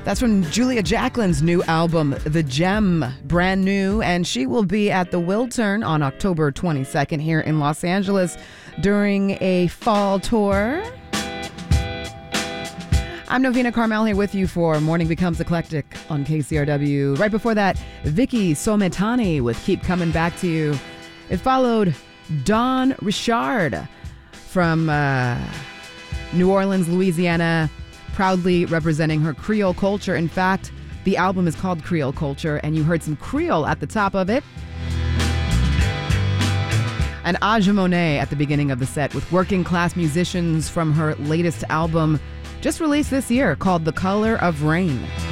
That's from Julia Jacquelin's new album, The Gem, brand new, and she will be at the Wiltern on October 22nd here in Los Angeles during a fall tour. I'm Novena Carmel here with you for Morning Becomes Eclectic on KCRW. Right before that, Vicky Sometani with Keep Coming Back to You. It followed Dawn Richard from New Orleans, Louisiana, proudly representing her Creole culture. In fact, the album is called Creole Culture, and you heard some Creole at the top of it. And Aja Monet at the beginning of the set with working class musicians from her latest album, just released this year, called The Color of Rain.